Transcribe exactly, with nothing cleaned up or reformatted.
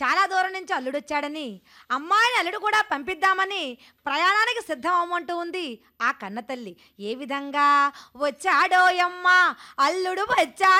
చాలా దూరం నుంచి అల్లుడొచ్చాడని, అమ్మాయిని అల్లుడు కూడా పంపిద్దామని ప్రయాణానికి సిద్ధం అవ్వమంటూ ఉంది ఆ కన్నతల్లి. ఏ విధంగా వచ్చాడోయమ్మ అల్లుడు వచ్చాడు